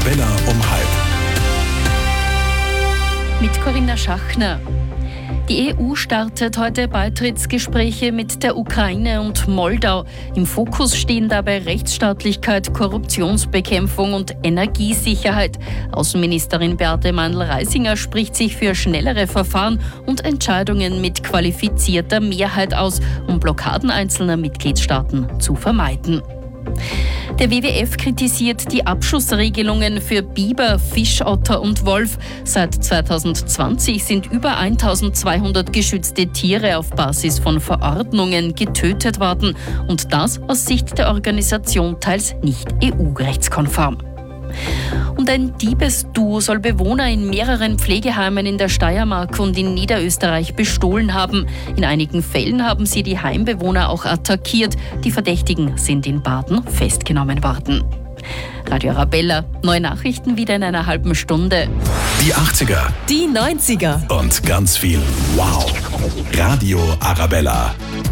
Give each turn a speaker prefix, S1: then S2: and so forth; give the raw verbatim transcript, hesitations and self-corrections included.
S1: Arabella um halb.
S2: Mit Corinna Schachner. Die E U startet heute Beitrittsgespräche mit der Ukraine und Moldau. Im Fokus stehen dabei Rechtsstaatlichkeit, Korruptionsbekämpfung und Energiesicherheit. Außenministerin Beate Mandl-Reisinger spricht sich für schnellere Verfahren und Entscheidungen mit qualifizierter Mehrheit aus, um Blockaden einzelner Mitgliedstaaten zu vermeiden. Der W W F kritisiert die Abschussregelungen für Biber, Fischotter und Wolf. Seit zweitausendzwanzig sind über eintausendzweihundert geschützte Tiere auf Basis von Verordnungen getötet worden. Und das aus Sicht der Organisation teils nicht E U-rechtskonform. Und ein Diebesduo soll Bewohner in mehreren Pflegeheimen in der Steiermark und in Niederösterreich bestohlen haben. In einigen Fällen haben sie die Heimbewohner auch attackiert. Die Verdächtigen sind in Baden festgenommen worden. Radio Arabella, neue Nachrichten wieder in einer halben Stunde.
S1: Die achtziger.
S3: Die neunziger.
S1: Und ganz viel Wow. Radio Arabella.